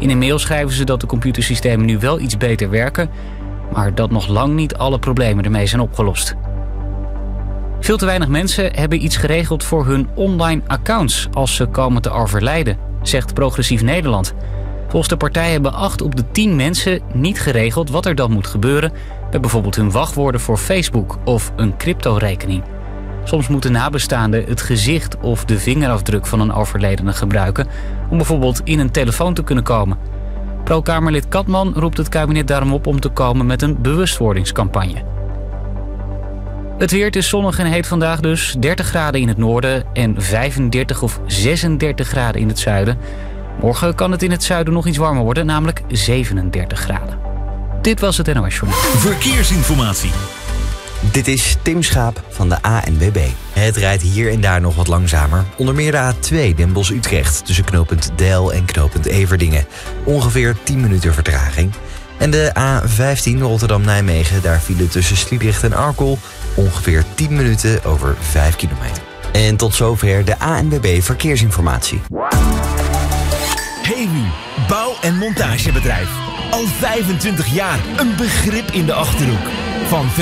In een mail schrijven ze dat de computersystemen nu wel iets beter werken, maar dat nog lang niet alle problemen ermee zijn opgelost. Veel te weinig mensen hebben iets geregeld voor hun online accounts als ze komen te overlijden, zegt Progressief Nederland. Volgens de partij hebben 8 op de 10 mensen niet geregeld wat er dan moet gebeuren bij bijvoorbeeld hun wachtwoorden voor Facebook of een cryptorekening. Soms moeten nabestaanden het gezicht of de vingerafdruk van een overledene gebruiken om bijvoorbeeld in een telefoon te kunnen komen. Pro-Kamerlid Katman roept het kabinet daarom op om te komen met een bewustwordingscampagne. Het weer, het is zonnig en heet vandaag dus. 30 graden in het noorden en 35 of 36 graden in het zuiden. Morgen kan het in het zuiden nog iets warmer worden, namelijk 37 graden. Dit was het NOS Journaal. Verkeersinformatie. Dit is Tim Schaap van de ANWB. Het rijdt hier en daar nog wat langzamer. Onder meer de A2 Den Bosch-Utrecht tussen knooppunt Deil en knooppunt Everdingen. Ongeveer 10 minuten vertraging. En de A15 Rotterdam-Nijmegen, daar vielen tussen Sliedrecht en Arkel ongeveer 10 minuten over 5 kilometer. En tot zover de ANWB Verkeersinformatie. Hewu, bouw- en montagebedrijf. Al 25 jaar een begrip in de Achterhoek. Van